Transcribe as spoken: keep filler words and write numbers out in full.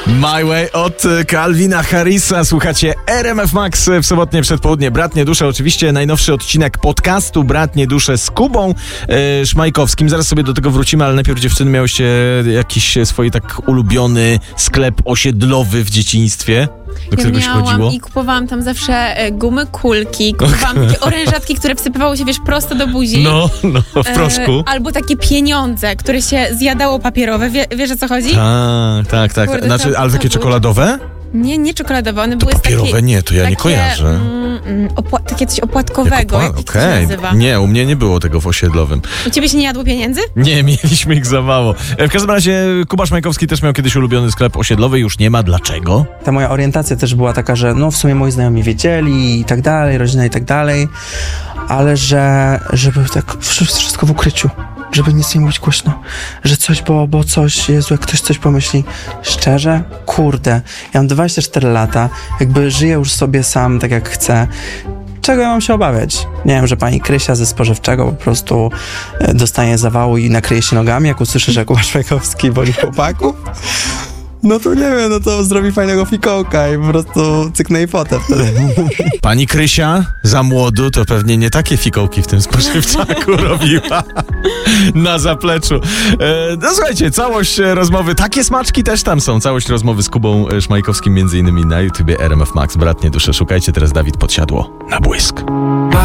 My Way od Calvina Harrisa. Słuchacie R M F Max w sobotnie przedpołudnie. Bratnie Dusze, oczywiście najnowszy odcinek podcastu Bratnie Dusze z Kubą e, Szmajkowskim. Zaraz sobie do tego wrócimy, ale najpierw, dziewczyny, miałyście jakiś swój tak ulubiony sklep osiedlowy w dzieciństwie, do którego się chodziło? I kupowałam tam zawsze e, gumy, kulki, kupowałam takie orężatki, które wsypywało się, wiesz, prosto do buzi. No, no, w proszku. E, albo takie pieniądze, które się zjadało papierowe. Wie, wiesz, o co chodzi? Tak, tak, tak. Kurde, znaczy, to- ale to takie było- czekoladowe? Nie, nie czekoladowe, one To były z papierowe takiej, nie, to ja nie takie, kojarzę. Mm, mm, opła- takie coś opłatkowego, jak, jak to się Okej. nazywa. Nie, u mnie nie było tego w osiedlowym. U ciebie się nie jadło pieniędzy? Nie, mieliśmy ich za mało. E, W każdym razie Kuba Szmajkowski też miał kiedyś ulubiony sklep osiedlowy, już nie ma. Dlaczego? Ta moja orientacja też była taka, że no w sumie moi znajomi wiedzieli i tak dalej, rodzina i tak dalej, ale że żeby tak wszystko w ukryciu, żeby nic nie mówić głośno, że coś, bo, bo coś, Jezu, jak ktoś coś pomyśli. Szczerze? Kurde, ja mam dwadzieścia cztery lata, jakby żyję już sobie sam tak jak chcę. Czego ja mam się obawiać? Nie wiem, że pani Krysia ze spożywczego po prostu e, dostanie zawału i nakryje się nogami, jak usłyszy, że Kuba Szmajkowski woli chłopaków? No to nie wiem, no to zrobi fajnego fikołka i po prostu cyknę jej fotę wtedy. Pani Krysia za młodu to pewnie nie takie fikołki w tym spożywczaku robiła na zapleczu. E, no słuchajcie, całość e, rozmowy, takie smaczki też tam są. Całość rozmowy z Kubą e, Szmajkowskim między innymi na YouTubie R M F Max. Bratnie Dusze, szukajcie teraz Dawid Podsiadło na błysk.